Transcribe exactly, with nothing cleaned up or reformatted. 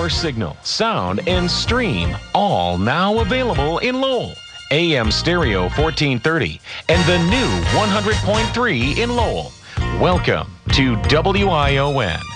power signal, sound, and stream, all now available in Lowell. A M Stereo fourteen thirty and the new one hundred point three in Lowell. Welcome to W I O N.